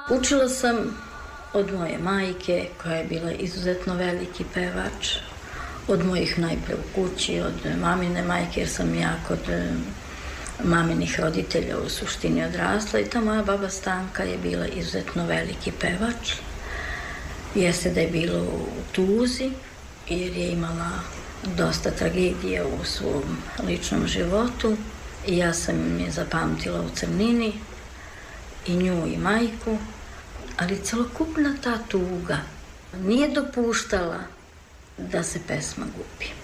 Učila sam od moje majke, koja je bila izuzetno veliki pevač, od mojih najpre u kući, od mamine majke, jer sam ja kod maminih roditelja u suštini odrasla i ta moja baba Stanka je bila izuzetno veliki pevač. Jeste da je bilo u tuzi, jer je imala dosta tragedija u svom ličnom životu i ja sam je zapamtila u crnini i nju i majku, ali celokupna ta tuga nije dopuštala da se pesma gubi.